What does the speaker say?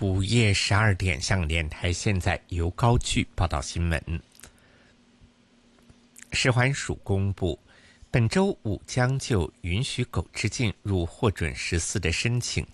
午夜12点，香港电台现在由高炬报道新闻。食环署公布，本周五将就允许狗只进入获准14的申请